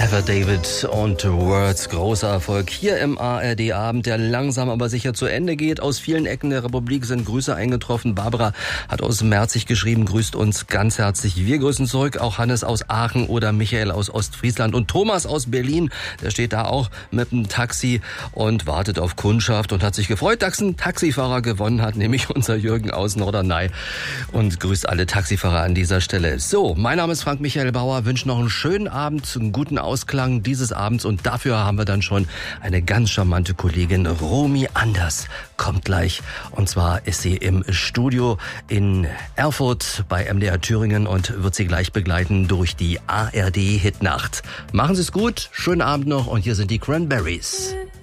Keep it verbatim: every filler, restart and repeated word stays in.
Ever David und Words, großer Erfolg hier im A R D-Abend, der langsam aber sicher zu Ende geht. Aus vielen Ecken der Republik sind Grüße eingetroffen. Barbara hat aus Merzig geschrieben, grüßt uns ganz herzlich. Wir grüßen zurück, auch Hannes aus Aachen oder Michael aus Ostfriesland und Thomas aus Berlin. Der steht da auch mit dem Taxi und wartet auf Kundschaft und hat sich gefreut, dass ein Taxifahrer gewonnen hat, nämlich unser Jürgen aus Norderney, und grüßt alle Taxifahrer an dieser Stelle. So, mein Name ist Frank Michael Bauer, wünsche noch einen schönen Abend, einen guten Ausklang dieses Abends, und dafür haben wir dann schon eine ganz charmante Kollegin. Romy Anders kommt gleich, und zwar ist sie im Studio in Erfurt bei M D R Thüringen und wird sie gleich begleiten durch die A R D Hitnacht. Machen Sie es gut, schönen Abend noch, und hier sind die Cranberries.